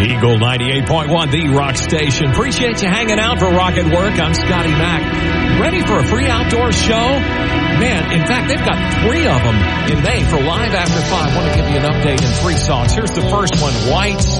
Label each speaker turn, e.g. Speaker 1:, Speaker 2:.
Speaker 1: Eagle 98.1, the rock station. Appreciate you hanging out for Rock at Work. I'm Scotty Mack. Ready for a free outdoor show? Man, in fact, they've got 3 of them in May for Live After 5. I want to give you an update in 3 songs. Here's the first one, Whites.